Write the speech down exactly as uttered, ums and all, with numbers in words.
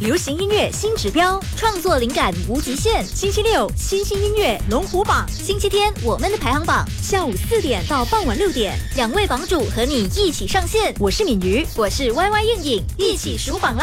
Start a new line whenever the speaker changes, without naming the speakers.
流行音乐新指标，创作灵感无极限。星期六新兴音乐龙虎榜，星期天我们的排行榜，下午四点到傍晚六点，两位榜主和你一起上线。我是敏瑜，我是 Y Y 燕颖，一起数榜啦！